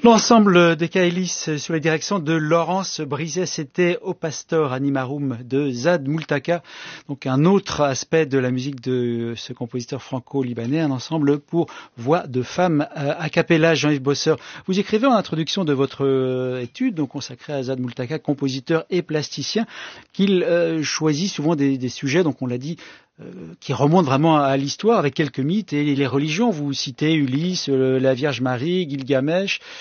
L'ensemble des Kaelis sous la direction de Laurence Brizet, c'était Au Pastor Animarum de Zad Multaka, donc un autre aspect de la musique de ce compositeur franco-libanais, un ensemble pour voix de femmes a cappella. Jean-Yves Bosseur, vous écrivez en introduction de votre étude donc consacrée à Zad Multaka, compositeur et plasticien, qu'il choisit souvent des sujets, donc on l'a dit, qui remonte vraiment à l'histoire avec quelques mythes et les religions. Vous citez Ulysse, la Vierge Marie, Gilgamesh,